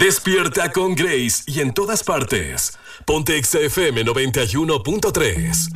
Despierta con Grace y en todas partes. Ponte Exa FM 91.3.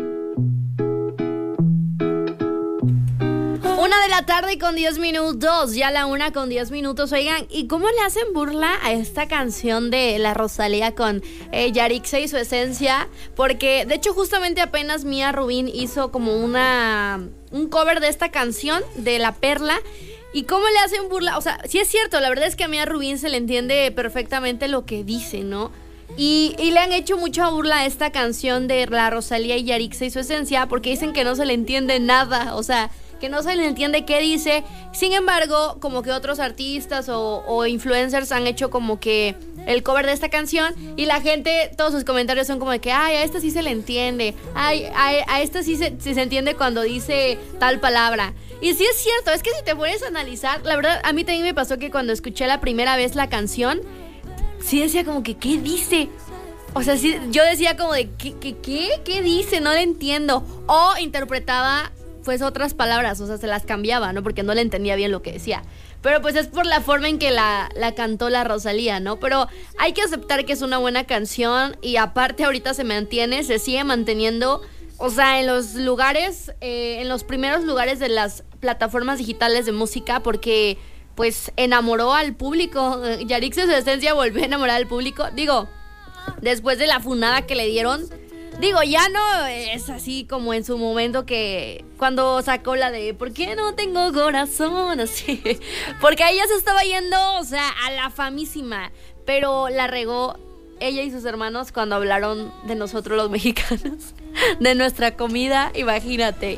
1:00 con 10 minutos, ya la 1 con 10 minutos. Oigan, ¿y cómo le hacen burla a esta canción de la Rosalía con Yarixa y su esencia? Porque de hecho justamente apenas Mía Rubín hizo como un cover de esta canción de La Perla. ¿Y cómo le hacen burla? O sea, sí es cierto, la verdad es que a Mía Rubín se le entiende perfectamente lo que dice, ¿no? Y le han hecho mucha burla a esta canción de la Rosalía y Yarixa y su esencia porque dicen que no se le entiende nada, o sea, que no se le entiende qué dice. Sin embargo, como que otros artistas o influencers han hecho como que el cover de esta canción y la gente, todos sus comentarios son como de que, ay, a esta sí se le entiende, ay, a esta sí se entiende cuando dice tal palabra. Y sí es cierto, es que si te pones a analizar, la verdad, a mí también me pasó que cuando escuché la primera vez la canción, sí decía como que, ¿qué dice? O sea, sí, yo decía como de, ¿qué dice? No le entiendo. O interpretaba pues otras palabras, o sea, se las cambiaba, ¿no? Porque no le entendía bien lo que decía. Pero pues es por la forma en que la cantó la Rosalía, ¿no? Pero hay que aceptar que es una buena canción y aparte ahorita se sigue manteniendo, o sea, en los lugares, en los primeros lugares de las plataformas digitales de música porque pues enamoró al público. Yarixa en su esencia volvió a enamorar al público. Digo, después de la funada que le dieron, digo, ya no es así como en su momento que cuando sacó la de ¿por qué no tengo corazón? Así, porque ella se estaba yendo, o sea, a la famísima, pero la regó ella y sus hermanos cuando hablaron de nosotros los mexicanos, de nuestra comida. Imagínate,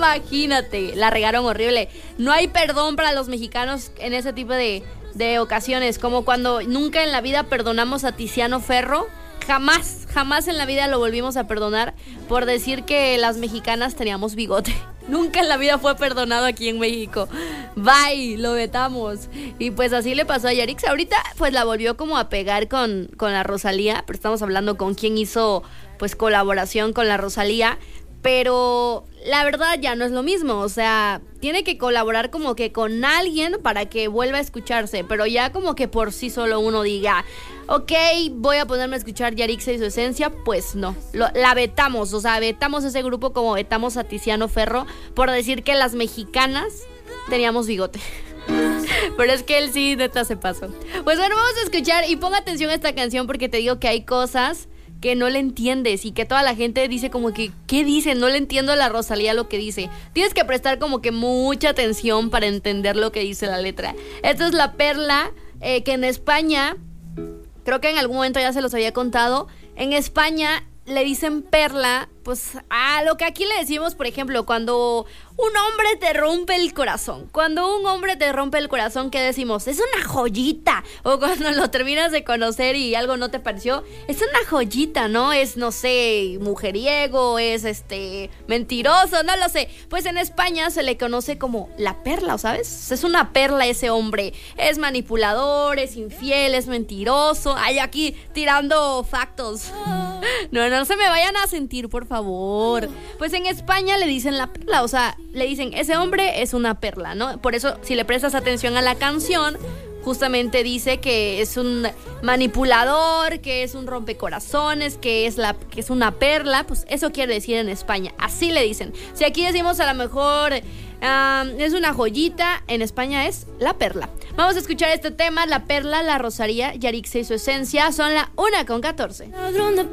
la regaron horrible. No hay perdón para los mexicanos en ese tipo de ocasiones, como cuando nunca en la vida perdonamos a Tiziano Ferro. Jamás en la vida lo volvimos a perdonar por decir que las mexicanas teníamos bigote. Nunca en la vida fue perdonado aquí en México. Bye, lo vetamos. Y pues así le pasó a Yarixa. Ahorita pues la volvió como a pegar con la Rosalía, pero estamos hablando con quien hizo pues colaboración con la Rosalía. Pero la verdad ya no es lo mismo, o sea, tiene que colaborar como que con alguien para que vuelva a escucharse, pero ya como que por sí solo uno diga, ok, voy a ponerme a escuchar Yarixa y su esencia, pues no, la vetamos, o sea, vetamos ese grupo como vetamos a Tiziano Ferro por decir que las mexicanas teníamos bigote. Pero es que él sí, neta, se pasó. Pues bueno, vamos a escuchar y ponga atención a esta canción porque te digo que hay cosas que no le entiendes y que toda la gente dice como que, ¿qué dice? No le entiendo a la Rosalía lo que dice. Tienes que prestar como que mucha atención para entender lo que dice la letra. Esta es La Perla, que en España, creo que en algún momento ya se los había contado, en España le dicen perla, pues a lo que aquí le decimos, por ejemplo, cuando un hombre te rompe el corazón. Cuando un hombre te rompe el corazón, ¿qué decimos? Es una joyita. O cuando lo terminas de conocer y algo no te pareció, es una joyita, ¿no? Es, no sé, mujeriego, es mentiroso, no lo sé. Pues en España se le conoce como la perla, ¿sabes? Es una perla ese hombre. Es manipulador, es infiel, es mentiroso. Ay, aquí tirando factos. No se me vayan a sentir, por favor. Pues en España le dicen la perla, o sea, le dicen, ese hombre es una perla, ¿no? Por eso, si le prestas atención a la canción, justamente dice que es un manipulador, que es un rompecorazones, que es una perla. Pues eso quiere decir en España, así le dicen. Si aquí decimos a lo mejor es una joyita, en España es la perla. Vamos a escuchar este tema, La Perla, la Rosalía, Yarixa y su esencia. Son la 1:14. Ladrón de